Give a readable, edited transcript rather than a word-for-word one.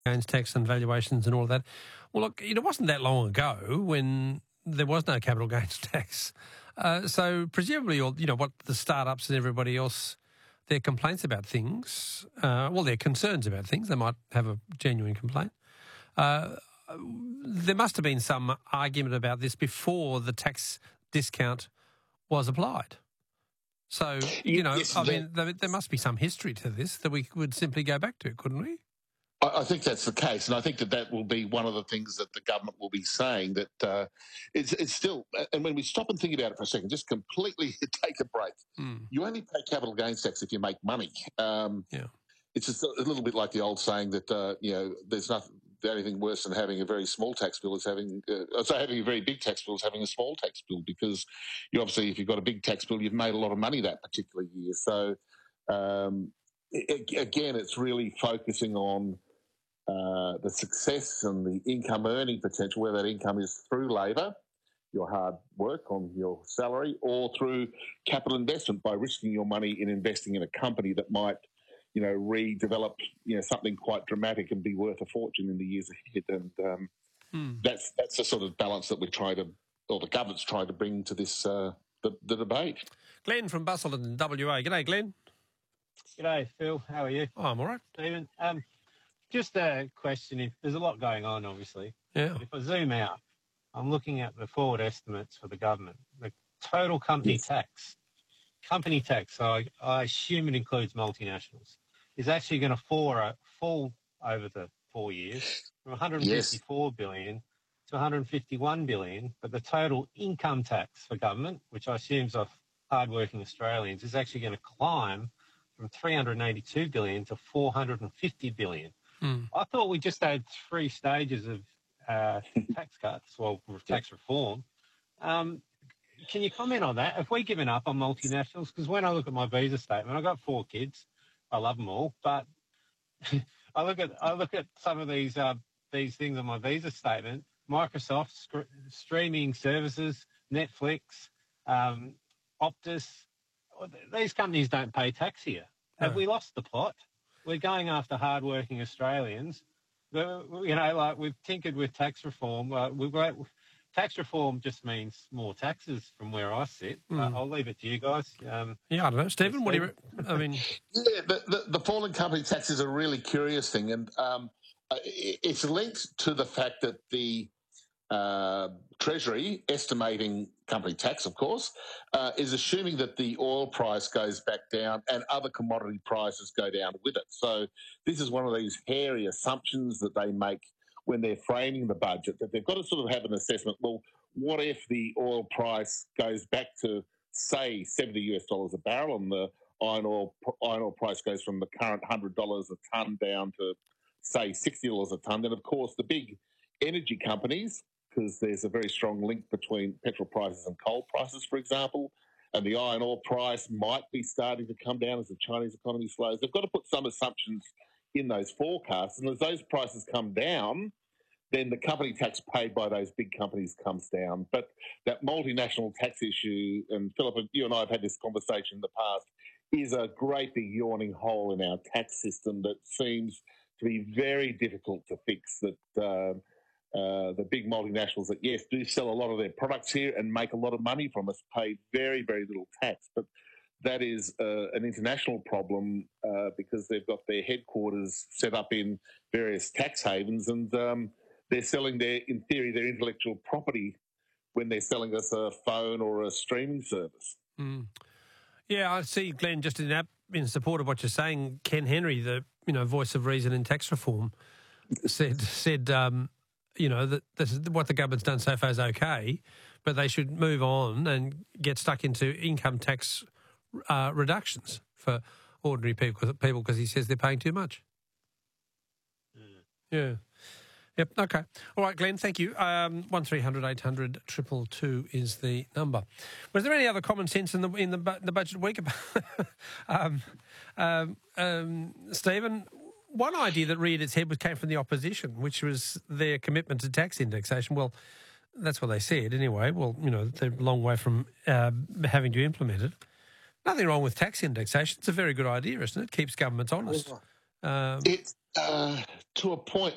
gains tax and valuations and all of that. Well, look, it wasn't that long ago when there was no capital gains tax. So presumably, what the startups and everybody else, their complaints about things, their concerns about things, they might have a genuine complaint. There must have been some argument about this before the tax discount was applied. So, there must be some history to this that we would simply go back to, couldn't we? I think that's the case, and I think that will be one of the things that the government will be saying, that it's still, and when we stop and think about it for a second, just completely take a break. You only pay capital gains tax if you make money. It's just a little bit like the old saying that, there's nothing, the only thing worse than having a very small tax bill is having a very big tax bill is having a small tax bill, because you obviously, if you've got a big tax bill, you've made a lot of money that particular year. So, again, it's really focusing on the success and the income earning potential, where that income is through labour, your hard work on your salary, or through capital investment by risking your money in investing in a company that might, redevelop, something quite dramatic and be worth a fortune in the years ahead. And that's the sort of balance that the government's trying to bring to this the debate. Glenn from Busselton, WA. G'day, Glenn. G'day, Phil. How are you? Oh, I'm all right. Stephen, just a question. If there's a lot going on, obviously. Yeah. If I zoom out, I'm looking at the forward estimates for the government. The total company tax, so I assume it includes multinationals, is actually going to fall over the 4 years from 154 billion to 151 billion. But the total income tax for government, which I assume is of hardworking Australians, is actually going to climb from 382 billion to 450 billion. I thought we just had 3 stages of tax cuts, tax reform. Can you comment on that? Have we given up on multinationals? Because when I look at my visa statement, I've got 4 kids. I love them all, but I look at some of these things on my visa statement. Microsoft, streaming services, Netflix, Optus. These companies don't pay tax here. Have we lost the plot? We're going after hard-working Australians. We've tinkered with tax reform. Tax reform just means more taxes from where I sit. I'll leave it to you guys. I don't know. Stephen, what do you... Yeah, the fall in company tax is a really curious thing, and it's linked to the fact that the Treasury, estimating company tax, of course, is assuming that the oil price goes back down and other commodity prices go down with it. So this is one of these hairy assumptions that they make when they're framing the budget, that they've got to sort of have an assessment, well, what if the oil price goes back to, say, $70 a barrel, and the iron oil price goes from the current $100 a tonne down to, say, $60 a tonne? Then, of course, the big energy companies, because there's a very strong link between petrol prices and coal prices, for example, and the iron ore price might be starting to come down as the Chinese economy slows. They've got to put some assumptions in those forecasts, and as those prices come down, then the company tax paid by those big companies comes down. But that multinational tax issue, and Philip, you and I have had this conversation in the past, is a great big yawning hole in our tax system that seems to be very difficult to fix. That the big multinationals that, yes, do sell a lot of their products here and make a lot of money from us, pay very, very little tax. But that is an international problem because they've got their headquarters set up in various tax havens, and they're selling in theory, their intellectual property when they're selling us a phone or a streaming service. Yeah, I see, Glenn, just in support of what you're saying, Ken Henry, the voice of reason in tax reform, said that this is what the government's done so far is okay, but they should move on and get stuck into income tax reductions for ordinary people because he says they're paying too much. Yeah. Yep. Okay. All right, Glenn. Thank you. 1300 800 222 is the number. Was there any other common sense in the budget week? Stephen, one idea that reared its head came from the opposition, which was their commitment to tax indexation. Well, that's what they said anyway. Well, they're a long way from having to implement it. Nothing wrong with tax indexation. It's a very good idea, isn't it? It keeps governments honest. It's to a point.